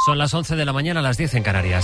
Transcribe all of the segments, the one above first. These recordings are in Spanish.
Son las 11 de la mañana, las 10 en Canarias.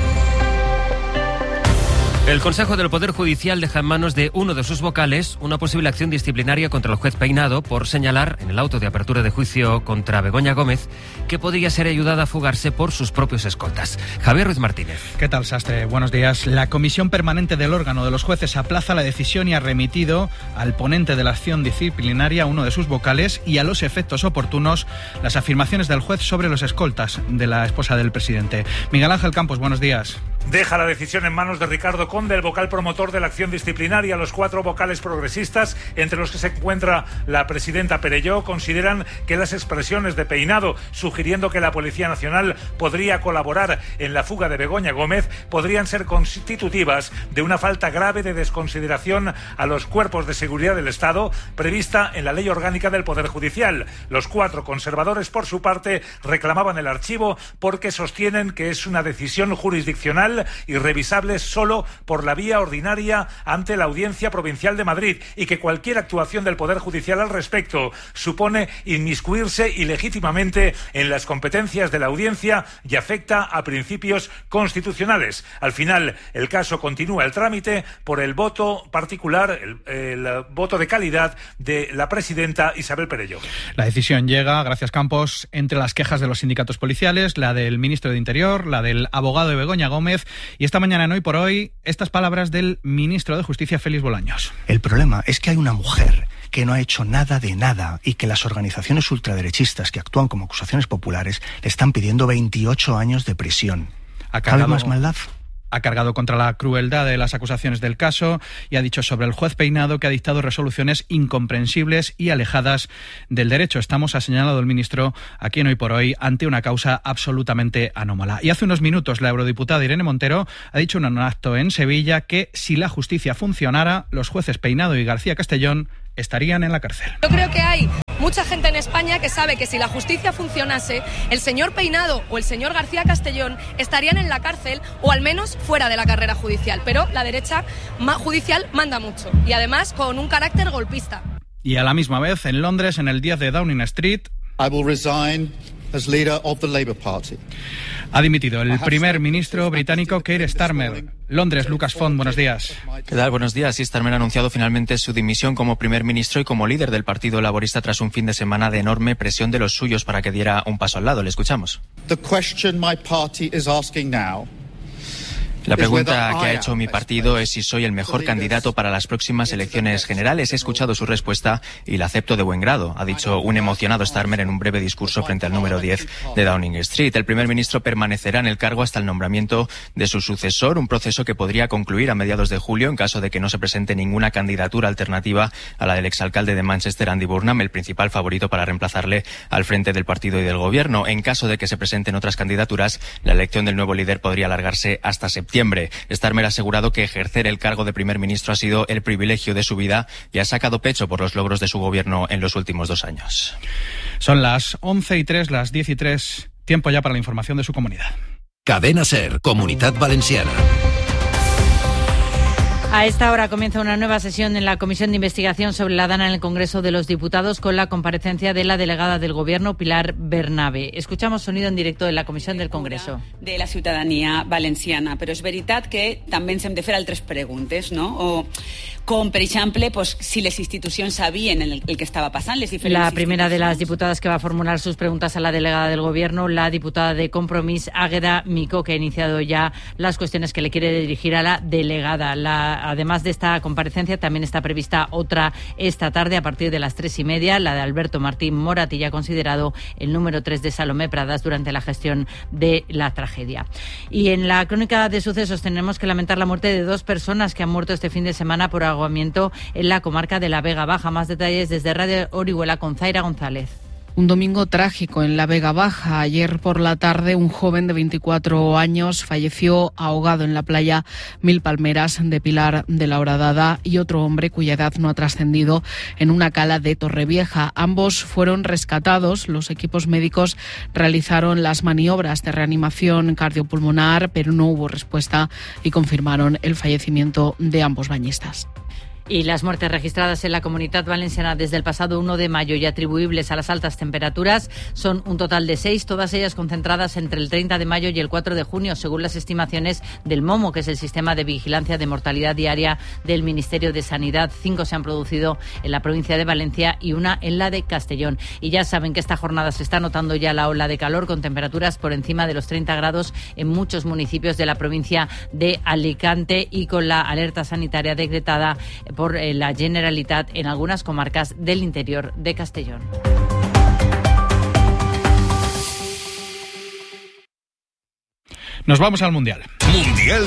El Consejo del Poder Judicial deja en manos de uno de sus vocales una posible acción disciplinaria contra el juez Peinado por señalar en el auto de apertura de juicio contra Begoña Gómez que podría ser ayudada a fugarse por sus propios escoltas. Javier Ruiz Martínez. ¿Qué tal, Sastre? Buenos días. La Comisión Permanente del órgano de los jueces aplaza la decisión y ha remitido al ponente de la acción disciplinaria, uno de sus vocales, y a los efectos oportunos las afirmaciones del juez sobre los escoltas de la esposa del presidente. Miguel Ángel Campos, buenos días. Deja la decisión en manos de Ricardo Conde, el vocal promotor de la acción disciplinaria. Los 4 vocales progresistas, entre los que se encuentra la presidenta Perelló, consideran que las expresiones de Peinado, sugiriendo que la Policía Nacional podría colaborar en la fuga de Begoña Gómez, podrían ser constitutivas de una falta grave de desconsideración a los cuerpos de seguridad del Estado prevista en la Ley Orgánica del Poder Judicial. Los 4 conservadores, por su parte, reclamaban el archivo porque sostienen que es una decisión jurisdiccional y revisable solo por la vía ordinaria ante la Audiencia Provincial de Madrid y que cualquier actuación del Poder Judicial al respecto supone inmiscuirse ilegítimamente en las competencias de la Audiencia y afecta a principios constitucionales. Al final, el caso continúa el trámite por el voto particular, el voto de calidad de la presidenta Isabel Perelló. La decisión llega, gracias Campos, entre las quejas de los sindicatos policiales, la del ministro de Interior, la del abogado de Begoña Gómez y esta mañana en Hoy por Hoy, estas palabras del ministro de Justicia, Félix Bolaños. El problema es que hay una mujer que no ha hecho nada de nada y que las organizaciones ultraderechistas que actúan como acusaciones populares le están pidiendo 28 años de prisión. ¿Cabe más maldad? Ha cargado contra la crueldad de las acusaciones del caso y ha dicho sobre el juez Peinado que ha dictado resoluciones incomprensibles y alejadas del derecho. Estamos, ha señalado el ministro aquí en Hoy por Hoy, ante una causa absolutamente anómala. Y hace unos minutos la eurodiputada Irene Montero ha dicho en un acto en Sevilla que si la justicia funcionara, los jueces Peinado y García Castellón estarían en la cárcel. Yo creo que hay mucha gente en España que sabe que si la justicia funcionase, el señor Peinado o el señor García Castellón estarían en la cárcel o al menos fuera de la carrera judicial. Pero la derecha judicial manda mucho y además con un carácter golpista. Y a la misma vez, en Londres, en el 10 de Downing Street, I will resign as leader of the Labour Party. Ha dimitido el primer ministro británico Keir Starmer. Londres, Lucas Font, buenos días. ¿Qué tal? Buenos días. Sí, Starmer ha anunciado finalmente su dimisión como primer ministro y como líder del Partido Laborista tras un fin de semana de enorme presión de los suyos para que diera un paso al lado. Le escuchamos. The question my party is asking now. La pregunta que ha hecho mi partido es si soy el mejor candidato para las próximas elecciones generales. He escuchado su respuesta y la acepto de buen grado, ha dicho un emocionado Starmer en un breve discurso frente al número 10 de Downing Street. El primer ministro permanecerá en el cargo hasta el nombramiento de su sucesor, un proceso que podría concluir a mediados de julio en caso de que no se presente ninguna candidatura alternativa a la del exalcalde de Manchester, Andy Burnham, el principal favorito para reemplazarle al frente del partido y del gobierno. En caso de que se presenten otras candidaturas, la elección del nuevo líder podría alargarse hasta septiembre. Starmer ha asegurado que ejercer el cargo de primer ministro ha sido el privilegio de su vida y ha sacado pecho por los logros de su gobierno en los últimos 2 años. Son las 11:03, las 10:03, tiempo ya para la información de su comunidad. Cadena SER, Comunitat Valenciana. A esta hora comienza una nueva sesión en la Comisión de Investigación sobre la DANA en el Congreso de los Diputados con la comparecencia de la delegada del Gobierno, Pilar Bernabe. Escuchamos sonido en directo de la Comisión del Congreso. De la ciutadania valenciana, però és veritat que també ens hem de fer altres preguntes, no? O com, per exemple, pues, si les institucions sabien el que estava passant. La primera de las diputadas que va a formular sus preguntas a la delegada del Gobierno, la diputada de Compromís, Águeda Micó, que ha iniciado ya las cuestiones que le quiere dirigir a la delegada. Además de esta comparecencia, también está prevista otra esta tarde a partir de las 3:30, la de Alberto Martín Moratilla, considerado el número 3 de Salomé Pradas durante la gestión de la tragedia. Y en la crónica de sucesos tenemos que lamentar la muerte de 2 personas que han muerto este fin de semana por ahogamiento en la comarca de la Vega Baja. Más detalles desde Radio Orihuela con Zaira González. Un domingo trágico en la Vega Baja. Ayer por la tarde, un joven de 24 años falleció ahogado en la playa Mil Palmeras de Pilar de la Horadada y otro hombre cuya edad no ha trascendido en una cala de Torrevieja. Ambos fueron rescatados. Los equipos médicos realizaron las maniobras de reanimación cardiopulmonar, pero no hubo respuesta y confirmaron el fallecimiento de ambos bañistas. Y las muertes registradas en la Comunitat Valenciana desde el pasado 1 de mayo y atribuibles a las altas temperaturas son un total de 6, todas ellas concentradas entre el 30 de mayo y el 4 de junio, según las estimaciones del MOMO, que es el Sistema de Vigilancia de Mortalidad Diaria del Ministerio de Sanidad. 5 se han producido en la provincia de Valencia y una en la de Castellón. Y ya saben que esta jornada se está notando ya la ola de calor, con temperaturas por encima de los 30 grados en muchos municipios de la provincia de Alicante, y con la alerta sanitaria decretada por la Generalitat en algunas comarcas del interior de Castellón. Nos vamos al Mundial. Mundial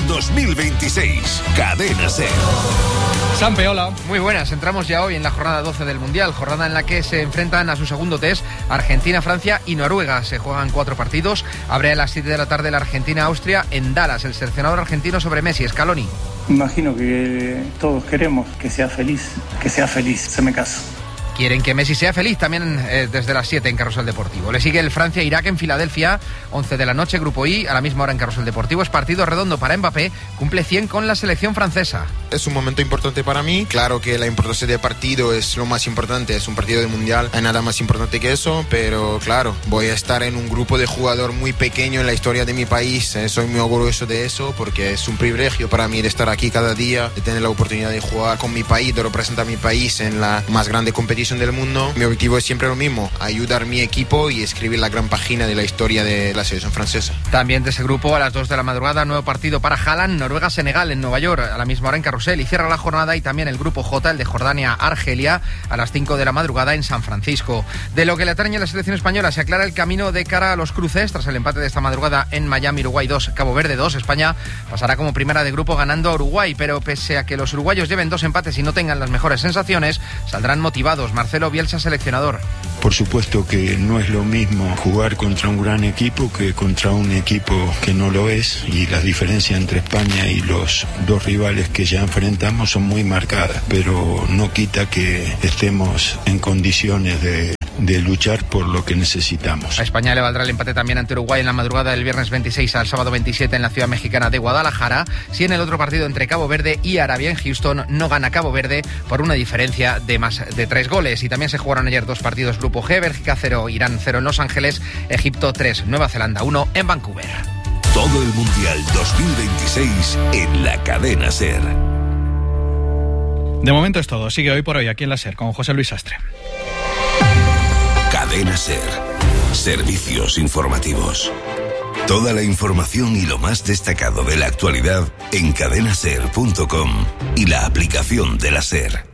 2026. Cadena SER. Sampe, hola. Muy buenas, entramos ya hoy en la jornada 12 del Mundial, jornada en la que se enfrentan a su segundo test Argentina, Francia y Noruega. Se juegan 4 partidos. Abre a las 7 de la tarde la Argentina-Austria en Dallas. El seleccionador argentino sobre Messi, Scaloni. Imagino que todos queremos que sea feliz, se me casa. Quieren que Messi sea feliz también desde las 7 en Carrusel Deportivo. Le sigue el Francia-Irak en Filadelfia, 11 de la noche, Grupo I, a la misma hora en Carrusel Deportivo. Es partido redondo para Mbappé, cumple 100 con la selección francesa. Es un momento importante para mí. Claro que la importancia del partido es lo más importante, es un partido de Mundial, hay nada más importante que eso, pero claro, voy a estar en un grupo de jugador muy pequeño en la historia de mi país. Soy muy orgulloso de eso porque es un privilegio para mí de estar aquí cada día, de tener la oportunidad de jugar con mi país, de representar a mi país en la más grande competición del mundo. Mi objetivo es siempre lo mismo, ayudar a mi equipo y escribir la gran página de la historia de la selección francesa. También de ese grupo, a las 2 de la madrugada, nuevo partido para Haaland, Noruega-Senegal en Nueva York, a la misma hora en Carrusel, y cierra la jornada y también el grupo J, el de Jordania-Argelia, a las 5 de la madrugada en San Francisco. De lo que le atañe a la selección española, se aclara el camino de cara a los cruces tras el empate de esta madrugada en Miami, Uruguay 2, Cabo Verde 2. España pasará como primera de grupo ganando a Uruguay, pero pese a que los uruguayos lleven 2 empates y no tengan las mejores sensaciones, saldrán motivados. Marcelo Bielsa, seleccionador. Por supuesto que no es lo mismo jugar contra un gran equipo que contra un equipo que no lo es, y las diferencias entre España y los 2 rivales que ya enfrentamos son muy marcadas, pero no quita que estemos en condiciones de luchar por lo que necesitamos. A España le valdrá el empate también ante Uruguay en la madrugada del viernes 26 al sábado 27 en la ciudad mexicana de Guadalajara, si en el otro partido entre Cabo Verde y Arabia en Houston no gana Cabo Verde por una diferencia de más de 3 goles. Y también se jugaron ayer 2 partidos, Grupo G, Bélgica 0, Irán 0 en Los Ángeles, Egipto 3, Nueva Zelanda 1 en Vancouver. Todo el Mundial 2026 en la Cadena SER. De momento es todo. Sigue Hoy por Hoy aquí en la SER con José Luis Sastre. Cadena SER. Servicios informativos. Toda la información y lo más destacado de la actualidad en cadenaser.com y la aplicación de la SER.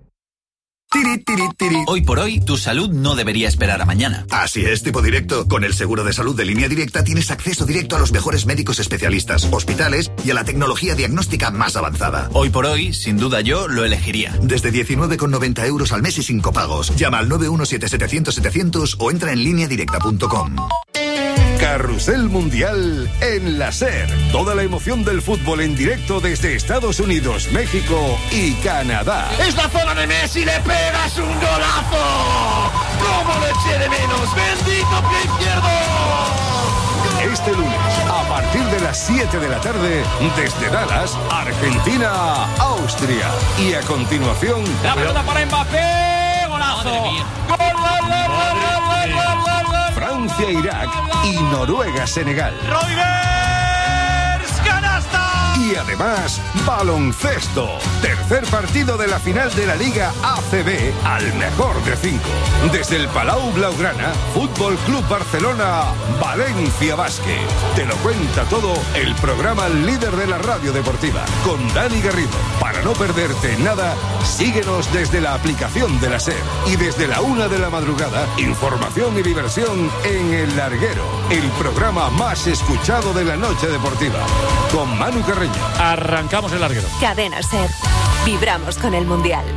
Hoy por hoy, tu salud no debería esperar a mañana. Así es, tipo directo. Con el seguro de salud de Línea Directa tienes acceso directo a los mejores médicos especialistas, hospitales y a la tecnología diagnóstica más avanzada. Hoy por hoy, sin duda yo lo elegiría. Desde 19,90 euros al mes y sin copagos. Llama al 917-700-700 o entra en lineadirecta.com. Carrusel Mundial en la SER. Toda la emoción del fútbol en directo desde Estados Unidos, México y Canadá. ¡Es la zona de Messi! ¡Le pegas un golazo! ¡Cómo lo eché de menos! ¡Bendito pie izquierdo! Este lunes, a partir de las 7 de la tarde, desde Dallas, Argentina, Austria. Y a continuación... ¡La pelota para Mbappé! ¡Golazo! ¡Gol, gol, gol, gol, gol, gol, gol! Francia-Irak y Noruega-Senegal. ¡Roivers! ¡Canasta! Y además, baloncesto. Tercer partido de la final de la Liga ACB al mejor de 5. Desde el Palau Blaugrana, Fútbol Club Barcelona, Valencia Basket. Te lo cuenta todo el programa líder de la radio deportiva, con Dani Garrido. Para no perderte nada, síguenos desde la aplicación de la SER. Y desde la 1 de la madrugada, información y diversión en El Larguero, el programa más escuchado de la noche deportiva. Con Manu Carreño. Arrancamos El Larguero. Cadena SER. Vibramos con el Mundial.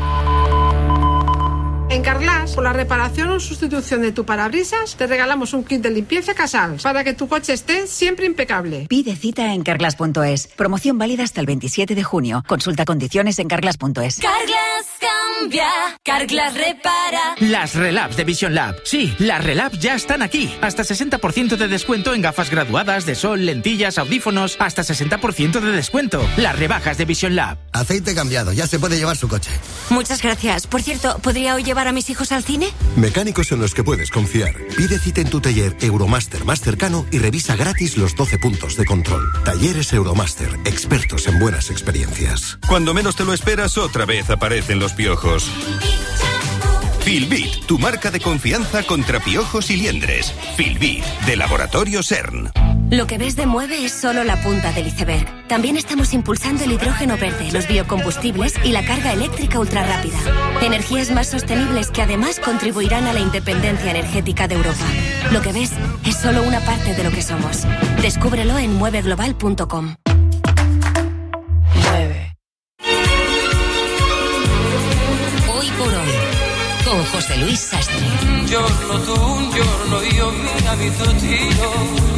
En Carglass, por la reparación o sustitución de tu parabrisas, te regalamos un kit de limpieza Casals para que tu coche esté siempre impecable. Pide cita en carglass.es. Promoción válida hasta el 27 de junio. Consulta condiciones en carglass.es. Carglass cumbia, Carglass repara. Las Relabs de Vision Lab. Sí, las Relabs ya están aquí. Hasta 60% de descuento en gafas graduadas, de sol, lentillas, audífonos. Hasta 60% de descuento. Las rebajas de Vision Lab. Aceite cambiado, ya se puede llevar su coche. Muchas gracias. Por cierto, ¿podría hoy llevar a mis hijos al cine? Mecánicos en los que puedes confiar. Pide cita en tu taller Euromaster más cercano y revisa gratis los 12 puntos de control. Talleres Euromaster, expertos en buenas experiencias. Cuando menos te lo esperas, otra vez aparecen los piojos. Filbit, tu marca de confianza contra piojos y liendres. Filbit, de Laboratorio CERN. Lo que ves de Mueve es solo la punta del iceberg. También estamos impulsando el hidrógeno verde, los biocombustibles y la carga eléctrica ultrarrápida. Energías más sostenibles que además contribuirán a la independencia energética de Europa. Lo que ves es solo una parte de lo que somos. Descúbrelo en mueveglobal.com. Mueve. Hoy por hoy, con José Luis Sastre. Un giorno tu, un giorno io, mi abitudino.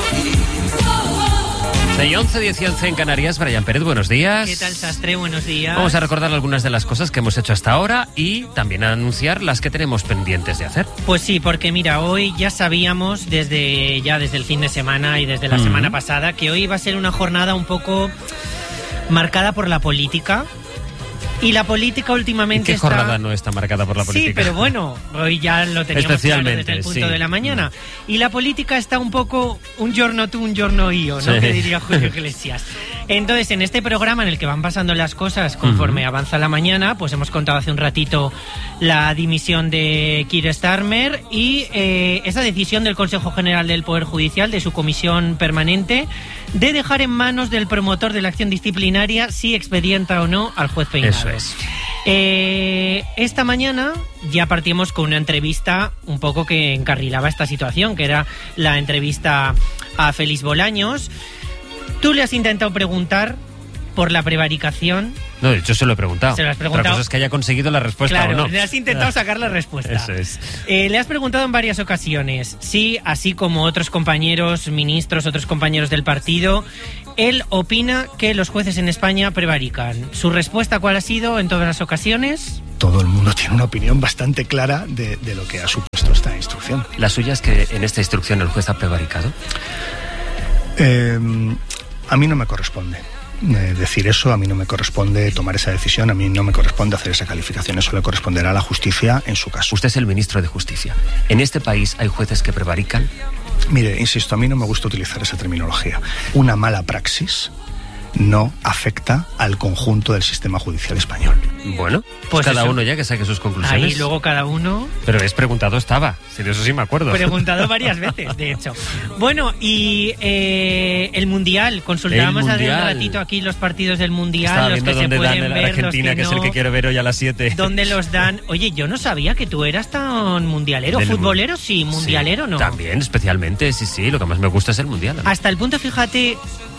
11, 10 y 11 en Canarias. Brian Pérez, buenos días. ¿Qué tal, Sastre? Buenos días. Vamos a recordar algunas de las cosas que hemos hecho hasta ahora y también a anunciar las que tenemos pendientes de hacer. Pues sí, porque mira, hoy ya sabíamos desde el fin de semana y desde la semana pasada que hoy iba a ser una jornada un poco marcada por la política. Y la política últimamente ¿Qué jornada no está marcada por la política? Sí, pero bueno, hoy ya lo teníamos claro desde el punto de la mañana. Y la política está un poco un giorno tú, un giorno io, ¿no? Que diría Julio Iglesias. Entonces, en este programa en el que van pasando las cosas conforme avanza la mañana, pues hemos contado hace un ratito la dimisión de Keir Starmer y esa decisión del Consejo General del Poder Judicial, de su comisión permanente, de dejar en manos del promotor de la acción disciplinaria si expedienta o no al juez Peinado. Eso es. Esta mañana ya partimos con una entrevista un poco que encarrilaba esta situación, que era la entrevista a Félix Bolaños. Tú le has intentado preguntar por la prevaricación. No, de hecho se lo he preguntado. Se lo has preguntado. Otra cosa es que haya conseguido la respuesta o no. Le has intentado sacar la respuesta. Eso es. Le has preguntado en varias ocasiones si, así como otros compañeros ministros, otros compañeros del partido, él opina que los jueces en España prevarican. ¿Su respuesta cuál ha sido en todas las ocasiones? Todo el mundo tiene una opinión bastante clara de lo que ha supuesto esta instrucción. ¿La suya es que en esta instrucción el juez ha prevaricado? A mí no me corresponde decir eso, a mí no me corresponde tomar esa decisión, a mí no me corresponde hacer esa calificación, eso le corresponderá a la justicia en su caso. Usted es el ministro de Justicia. ¿En este país hay jueces que prevarican? Mire, insisto, a mí no me gusta utilizar esa terminología. Una mala praxis no afecta al conjunto del sistema judicial español. Bueno, pues cada uno ya que saque sus conclusiones. Ahí luego cada uno... Pero es preguntado estaba, si de eso sí me acuerdo. Preguntado varias veces, de hecho. Bueno, y el Mundial, consultábamos hace un ratito aquí los partidos del Mundial, estaba los que se pueden ver, Argentina, los que es el que quiero ver hoy a las 7. ¿Dónde los dan? Oye, yo no sabía que tú eras tan mundialero. ¿Futbolero sí? ¿Mundialero no? También, especialmente, sí, lo que más me gusta es el Mundial. Hasta el punto, fíjate...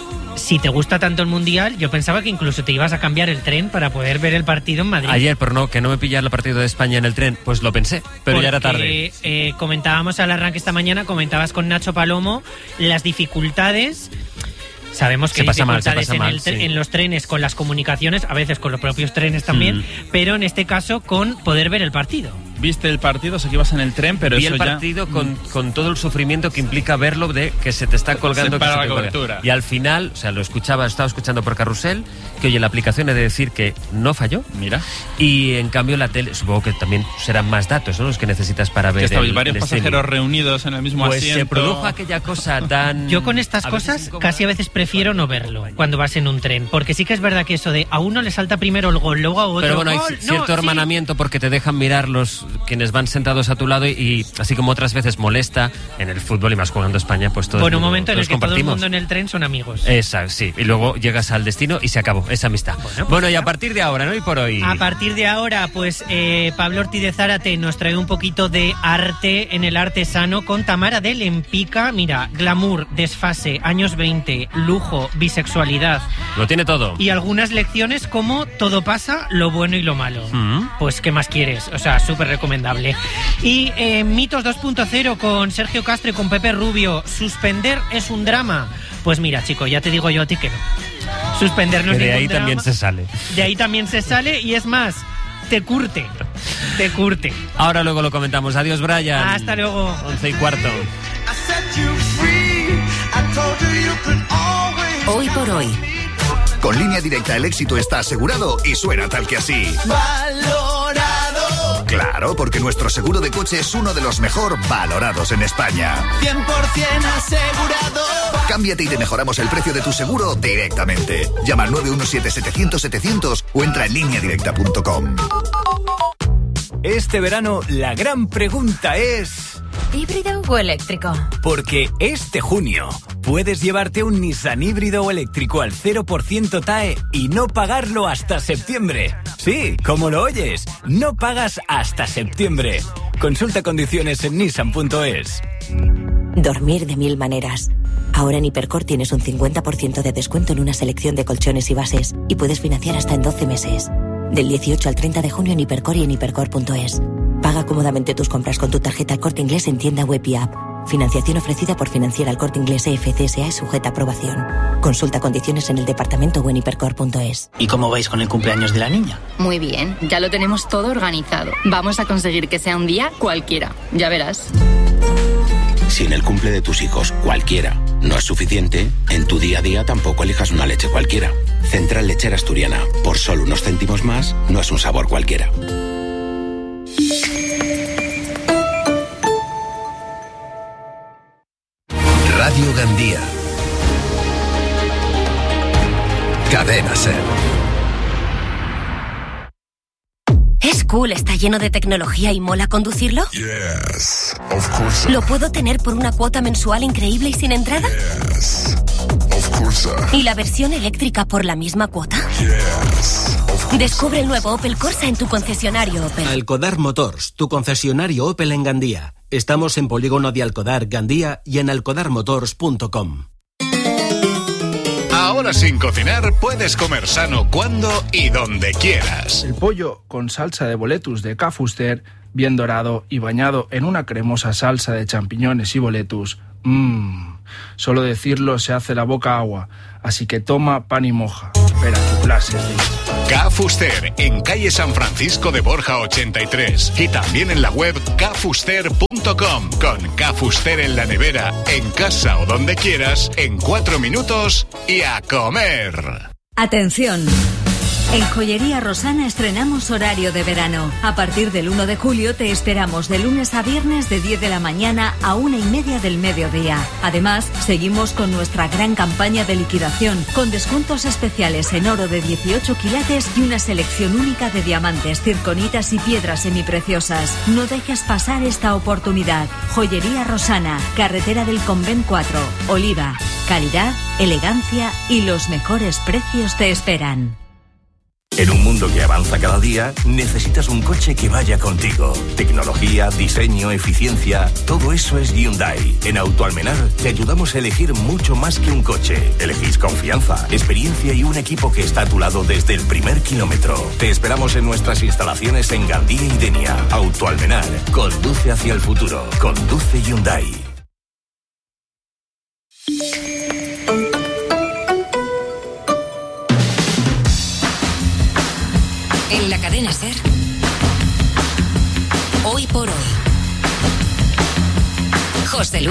Si te gusta tanto el Mundial, yo pensaba que incluso te ibas a cambiar el tren para poder ver el partido en Madrid. Ayer, por que no me pillara el partido de España en el tren, pues lo pensé, pero ya era tarde. Comentábamos al arranque esta mañana, comentabas con Nacho Palomo las dificultades. Sabemos que hay dificultades en los trenes con las comunicaciones, a veces con los propios trenes también, pero en este caso con poder ver el partido. ¿Viste el partido? Sé que ibas en el tren, pero vi eso el partido con todo el sufrimiento que implica verlo, de que se te está colgando. Se para la cobertura. Y al final, o sea, estaba escuchando por Carrusel, que oye, la aplicación he de decir que no falló. Mira. Y en cambio la tele, supongo que también serán más datos, ¿no? Los que necesitas para ver. Que varios pasajeros reunidos en el mismo asiento. Se produjo aquella cosa tan... Yo con estas cosas casi a veces prefiero no verlo cuando vas en un tren, porque sí que es verdad que eso de a uno le salta primero el gol, luego a otro. Pero bueno, hay cierto hermanamiento porque te dejan mirar quienes van sentados a tu lado y así como otras veces molesta en el fútbol y más jugando España, pues todo un momento en el que todo el mundo en el tren son amigos. Esa, sí, y luego llegas al destino y se acabó esa amistad. Bueno, y a partir de ahora, ¿no? Y por hoy. A partir de ahora, pues Pablo Ortiz de Zárate nos trae un poquito de arte en el artesano con Tamara de Lempica. Mira, glamour, desfase, años 20, lujo, bisexualidad. Lo tiene todo. Y algunas lecciones como todo pasa, lo bueno y lo malo. Pues, ¿qué más quieres? O sea, súper recomendable. Y Mitos 2.0 con Sergio Castro y con Pepe Rubio. ¿Suspender es un drama? Pues mira, chico, ya te digo yo a ti que no. Suspender no es ningún drama. De ahí también se sale. De ahí también se sale y es más... te curte. Ahora luego lo comentamos. Adiós, Brian. Hasta luego. 11:15. Hoy por hoy. Con Línea Directa el éxito está asegurado y suena tal que así. Valorado. Claro, porque nuestro seguro de coche es uno de los mejor valorados en España. 100% asegurado. Cámbiate y te mejoramos el precio de tu seguro directamente. Llama al 917-700-700 o entra en lineadirecta.com. Este verano la gran pregunta es... ¿híbrido o eléctrico? Porque este junio puedes llevarte un Nissan híbrido o eléctrico al 0% TAE y no pagarlo hasta septiembre. Sí, como lo oyes, no pagas hasta septiembre. Consulta condiciones en nissan.es. Dormir de 1000 maneras. Ahora en Hipercor tienes un 50% de descuento en una selección de colchones y bases y puedes financiar hasta en 12 meses. Del 18 al 30 de junio en Hipercor y en hipercor.es. Paga cómodamente tus compras con tu tarjeta El Corte Inglés en tienda web y app. Financiación ofrecida por Financiera El Corte Inglés EFCSA y sujeta a aprobación. Consulta condiciones en el departamento o en hipercor.es. ¿Y cómo vais con el cumpleaños de la niña? Muy bien, ya lo tenemos todo organizado. Vamos a conseguir que sea un día cualquiera, ya verás. Si en el cumple de tus hijos cualquiera no es suficiente, en tu día a día tampoco elijas una leche cualquiera. Central Lechera Asturiana, por solo unos céntimos más, no es un sabor cualquiera. Radio Gandía. Cadena SER. ¿Es cool, está lleno de tecnología y mola conducirlo? Yes, of course. ¿Lo puedo tener por una cuota mensual increíble y sin entrada? Yes, of course. ¿Y la versión eléctrica por la misma cuota? Yes, of course. Descubre el nuevo Opel Corsa en tu concesionario Opel. Alcodar Motors, tu concesionario Opel en Gandía. Estamos en Polígono de Alcodar, Gandía y en alcodarmotors.com. Ahora sin cocinar puedes comer sano cuando y donde quieras. El pollo con salsa de boletus de Cafuster, bien dorado y bañado en una cremosa salsa de champiñones y boletus. Solo decirlo se hace la boca agua, así que toma pan y moja. Espera tu clase. Cafuster, en calle San Francisco de Borja 83 y también en la web cafuster.com, con Cafuster en la nevera, en casa o donde quieras, en 4 minutos y a comer. Atención. En Joyería Rosana estrenamos horario de verano. A partir del 1 de julio te esperamos de lunes a viernes de 10 de la mañana a 1:30 del mediodía. Además, seguimos con nuestra gran campaña de liquidación, con descuentos especiales en oro de 18 quilates y una selección única de diamantes, circonitas y piedras semipreciosas. No dejes pasar esta oportunidad. Joyería Rosana, carretera del Convent 4, Oliva. Calidad, elegancia y los mejores precios te esperan. En un mundo que avanza cada día, necesitas un coche que vaya contigo. Tecnología, diseño, eficiencia, todo eso es Hyundai. En Autoalmenar te ayudamos a elegir mucho más que un coche. Elegís confianza, experiencia y un equipo que está a tu lado desde el primer kilómetro. Te esperamos en nuestras instalaciones en Gandía y Denia. Autoalmenar, conduce hacia el futuro. Conduce Hyundai. En la cadena SER, hoy por hoy. José Luis